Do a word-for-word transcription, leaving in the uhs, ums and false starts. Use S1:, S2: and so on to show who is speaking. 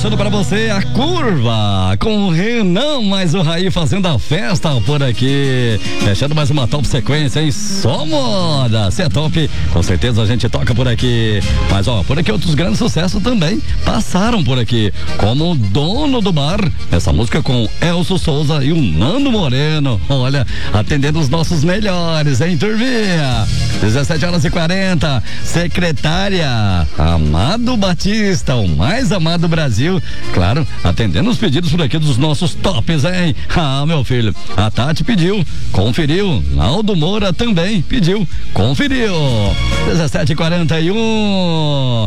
S1: Deixando pra você a curva com o Renan, mais o Raí fazendo a festa por aqui. Deixando mais uma top sequência, hein? Só moda. Se é top, com certeza a gente toca por aqui. Mas ó, por aqui outros grandes sucessos também passaram por aqui. Como o Dono do Bar, essa música com Elcio Souza e o Nando Moreno. Olha, atendendo os nossos melhores, hein, turminha? dezessete horas e quarenta. Secretária Amado Batista, o mais amado do Brasil. Claro, atendendo os pedidos por aqui dos nossos tops, hein? Ah, meu filho, a Tati pediu, conferiu. Naldo Moura também pediu, conferiu. dezessete e quarenta e um.